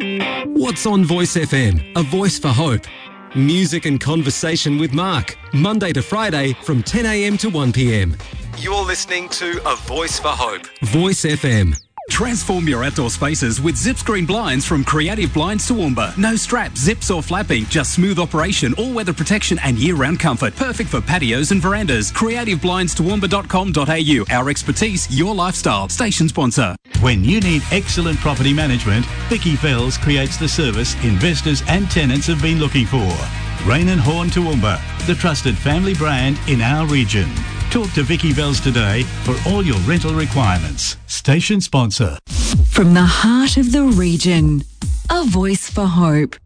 What's on Voice FM? A voice for hope. Music and conversation with Mark. Monday to Friday from 10 a.m. to 1 p.m. You're listening to A Voice for Hope. Voice FM. Transform your outdoor spaces with Zip Screen blinds from Creative Blinds Toowoomba. No straps, zips or flapping, just smooth operation, all-weather protection and year-round comfort. Perfect for patios and verandas. creativeblindstoowoomba.com.au. Our expertise, your lifestyle. Station sponsor. When you need excellent property management, Vicky Fells creates the service investors and tenants have been looking for. Rain and Horn Toowoomba, the trusted family brand in our region. Talk to Vicky Bells today for all your rental requirements. Station sponsor. From the heart of the region, A Voice for Hope.